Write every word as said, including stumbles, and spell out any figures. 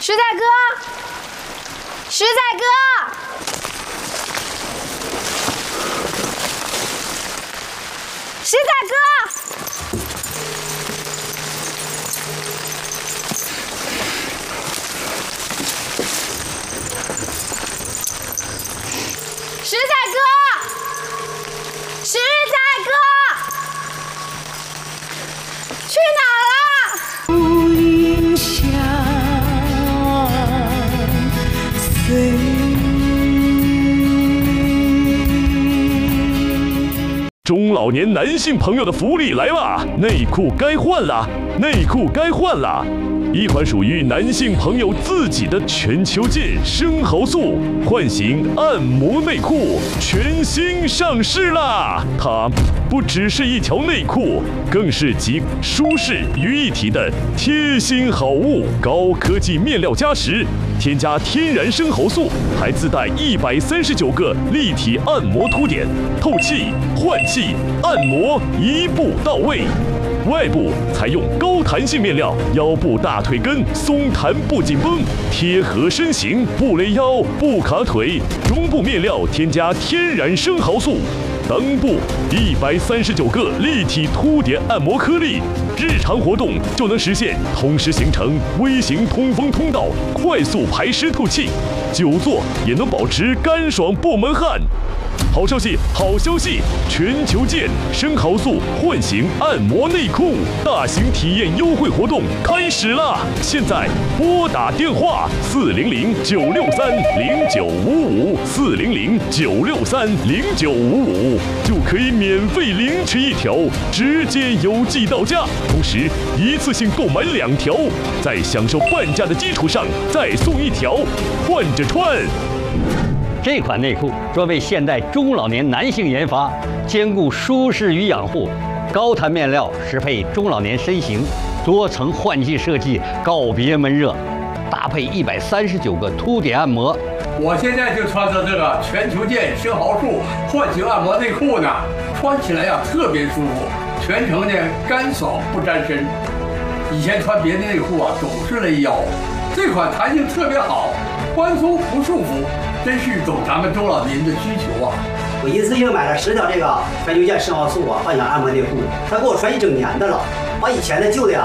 实在哥，实在哥，实在哥，实在哥，实在哥，去哪儿了？ 树荫下。 中老年男性朋友的福利来了，内裤该换了，内裤该换了。一款属于男性朋友自己的全球健生蚝素唤醒按摩内裤全新上市啦！它不只是一条内裤，更是集舒适于一体的贴心好物。高科技面料加持，添加天然生蚝素，还自带一百三十九个立体按摩凸点，透气、换气、按摩一步到位。 外部采用高弹性面料，腰部大腿根松弹不紧绷，贴合身形不勒腰不卡腿。中部面料添加天然生蚝素，裆部一百三十九个立体凸点按摩颗粒，日常活动就能实现同时形成微型通风通道，快速排湿透气，久坐也能保持干爽不闷汗。 好消息，好消息！全球健生蚝素唤醒按摩内裤大型体验优惠活动开始了！现在拨打电话四零零九六三零九五五四零零九六三零九五五，就可以免费领取一条，直接邮寄到家。同时，一次性购买两条，在享受半价的基础上再送一条，换着穿。 这款内裤专为现代中老年男性研发，兼顾舒适与养护，高弹面料适配中老年身形，多层换气设计告别闷热，搭配一百三十九个凸点按摩。 我现在就穿着这个全球健生蚝素唤醒按摩内裤呢，穿起来呀、啊、特别舒服，全程呢干爽不沾身。以前穿别的内裤啊总是勒腰，这款弹性特别好，宽松不束缚。 真是懂咱们中老年的需求啊！ 我一次性买了十条这个全球健生蚝素啊，唤醒按摩内裤，它给我穿一整年的了，把以前的旧的呀